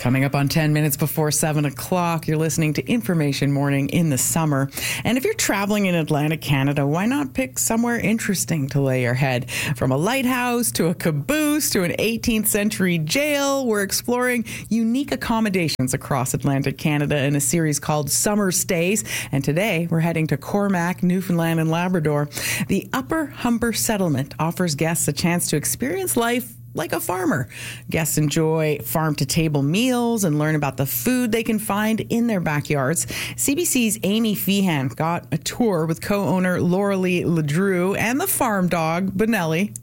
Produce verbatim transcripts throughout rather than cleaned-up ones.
Coming up on ten minutes before seven o'clock, you're listening to Information Morning in the summer. And if you're traveling in Atlantic Canada, why not pick somewhere interesting to lay your head? From a lighthouse to a caboose to an eighteenth century jail, we're exploring unique accommodations across Atlantic Canada in a series called Summer Stays. And today we're heading to Cormac, Newfoundland and Labrador. The Upper Humber Settlement offers guests a chance to experience life like a farmer. Guests enjoy farm-to-table meals and learn about the food they can find in their backyards. C B C's Amy Feehan got a tour with co-owner Lauralee Ledrew and the farm dog, Benelli.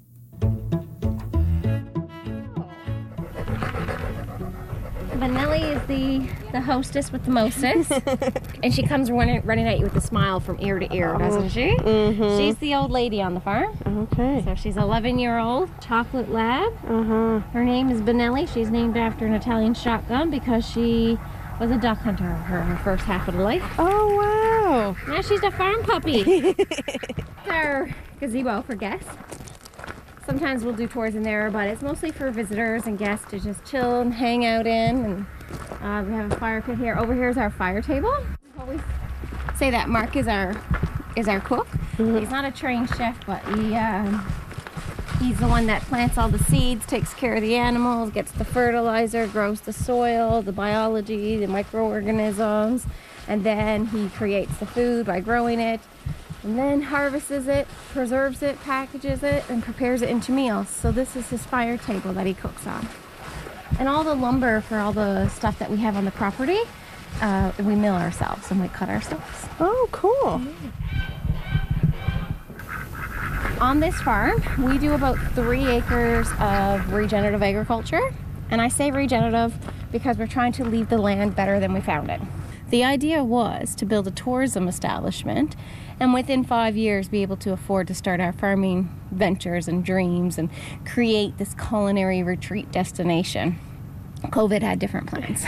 Benelli is the, the hostess with the mostest. And she comes running, running at you with a smile from ear to ear, doesn't she? Mm-hmm. She's the old lady on the farm. Okay. So she's eleven-year-old chocolate lab. Uh-huh. Her name is Benelli. She's named after an Italian shotgun because she was a duck hunter her, her first half of her life. Oh, wow. Now she's a farm puppy. Our gazebo for guests. Sometimes we'll do tours in there, but it's mostly for visitors and guests to just chill and hang out in. And uh, we have a fire pit here. Over here is our fire table. We always say that Mark is our is our cook. Mm-hmm. He's not a trained chef, but he uh, he's the one that plants all the seeds, takes care of the animals, gets the fertilizer, grows the soil, the biology, the microorganisms, and then he creates the food by growing it. And then harvests it, preserves it, packages it, and prepares it into meals. So this is his fire table that he cooks on. And all the lumber for all the stuff that we have on the property, uh, we mill ourselves and we cut ourselves. Oh, cool. On this farm, we do about three acres of regenerative agriculture. And I say regenerative because we're trying to leave the land better than we found it. The idea was to build a tourism establishment and within five years be able to afford to start our farming ventures and dreams and create this culinary retreat destination. COVID had different plans.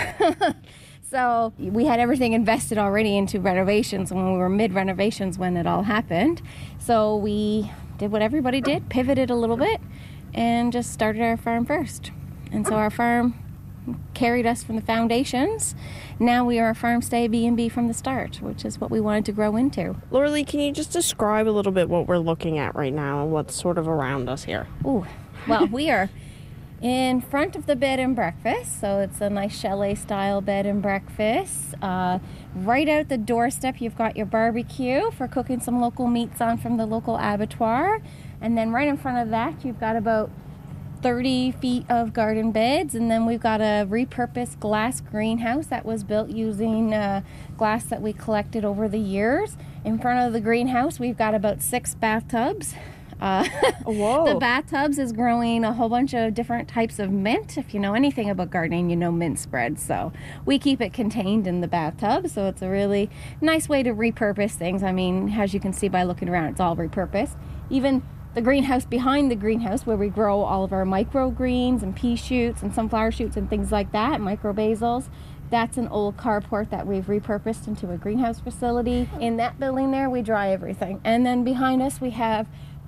So we had everything invested already into renovations when we were mid-renovations when it all happened. So we did what everybody did, pivoted a little bit, and just started our farm first. And so our farm carried us from the foundations. Now we are a farm stay B and B from the start, which is what we wanted to grow into. Lauralee, can you just describe a little bit what we're looking at right now and what's sort of around us here? Ooh, well, we are in front of the bed and breakfast, so it's a nice chalet-style bed and breakfast. Uh, right out the doorstep, you've got your barbecue for cooking some local meats on from the local abattoir, and then right in front of that, you've got about thirty feet of garden beds, and then we've got a repurposed glass greenhouse that was built using uh, glass that we collected over the years. In front of the greenhouse, we've got about six bathtubs. Uh, Whoa. The bathtubs is growing a whole bunch of different types of mint. If you know anything about gardening, you know mint spreads. So we keep it contained in the bathtub. So it's a really nice way to repurpose things. I mean, as you can see by looking around, it's all repurposed. Even the greenhouse behind the greenhouse where we grow all of our microgreens and pea shoots and sunflower shoots and things like that, micro basils. That's an old carport that we've repurposed into a greenhouse facility. In that building there, we dry everything. And then behind us, we have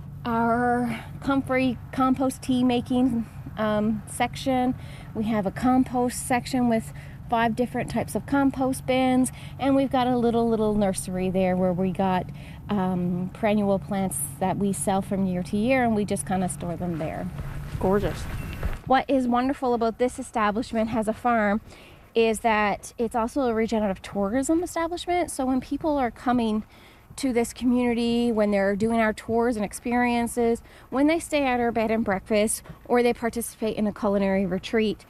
our comfrey compost tea making um, section. We have a compost section with five different types of compost bins, and we've got a little little nursery there where we got um, perennial plants that we sell from year to year, and we just kind of store them there. Gorgeous. What is wonderful about this establishment as a farm is that it's also a regenerative tourism establishment. So when people are coming to this community, when they're doing our tours and experiences, when they stay at our bed and breakfast, or they participate in a culinary retreat,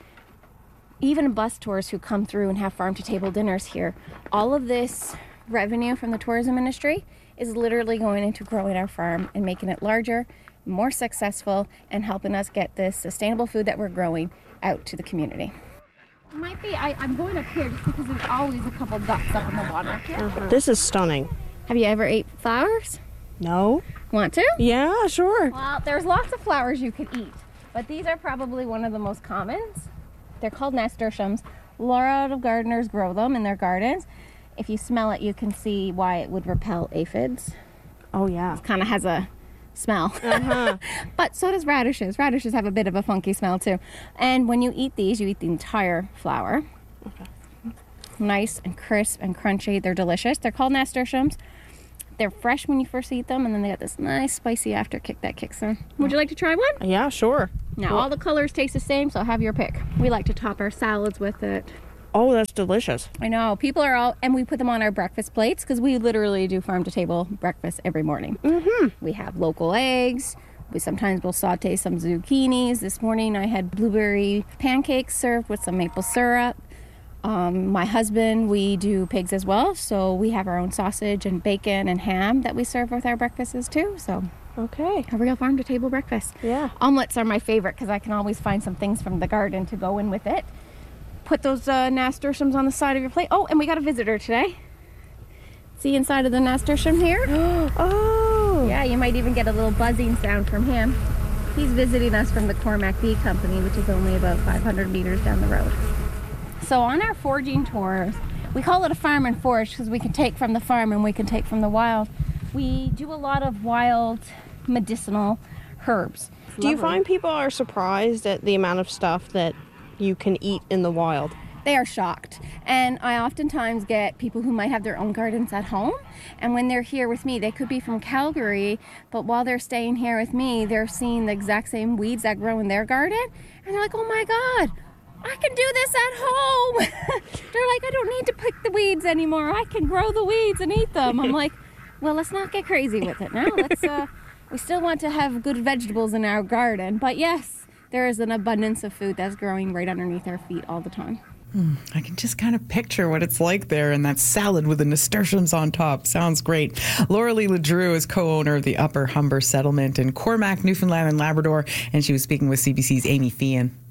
even bus tours who come through and have farm-to-table dinners here, all of this revenue from the tourism industry is literally going into growing our farm and making it larger, more successful, and helping us get this sustainable food that we're growing out to the community. Might be, I, I'm going up here just because there's always a couple ducks up in the water here. Mm-hmm. This is stunning. Have you ever ate flowers? No. Want to? Yeah, sure. Well, there's lots of flowers you could eat, but these are probably one of the most commons. They're called nasturtiums. A lot of gardeners grow them in their gardens. If you smell it, you can see why it would repel aphids. Oh, yeah. It kind of has a smell. Uh-huh. But so does radishes. Radishes have a bit of a funky smell too. And when you eat these, you eat the entire flower. Okay. Nice and crisp and crunchy. They're delicious. They're called nasturtiums. They're fresh when you first eat them, and then they got this nice spicy after kick that kicks in. Would you like to try one? Yeah, sure. Now, Cool. all the colors taste the same, so have your pick. We like to top our salads with it. Oh, that's delicious. I know. People are all, and we put them on our breakfast plates because we literally do farm to table breakfast every morning. Mm-hmm. We have local eggs. We sometimes will saute some zucchinis. This morning I had blueberry pancakes served with some maple syrup. Um, my husband, we do pigs as well, so we have our own sausage and bacon and ham that we serve with our breakfasts too. So Okay. a real farm to table breakfast. Yeah. Omelets are my favorite because I can always find some things from the garden to go in with it. Put those uh, nasturtiums on the side of your plate. Oh, and we got a visitor today. See inside of the nasturtium here? Oh. Yeah, you might even get a little buzzing sound from him. He's visiting us from the Cormac Bee Company, which is only about five hundred meters down the road. So on our foraging tours, we call it a farm and forage because we can take from the farm and we can take from the wild. We do a lot of wild medicinal herbs. Do you Lovely. find people are surprised at the amount of stuff that you can eat in the wild? They are shocked. And I oftentimes get people who might have their own gardens at home. And when they're here with me, they could be from Calgary, but while they're staying here with me, they're seeing the exact same weeds that grow in their garden. And they're like, oh my God, I can do this at home. They're like, I don't need to pick the weeds anymore. I can grow the weeds and eat them. I'm like, well, let's not get crazy with it now. Let's, uh, we still want to have good vegetables in our garden. But yes, there is an abundance of food that's growing right underneath our feet all the time. Mm, I can just kind of picture what it's like there in that salad with the nasturtiums on top. Sounds great. Laura Lee LeDrew is co-owner of the Upper Humber Settlement in Cormac, Newfoundland and Labrador, and she was speaking with C B C's Amy Feehan.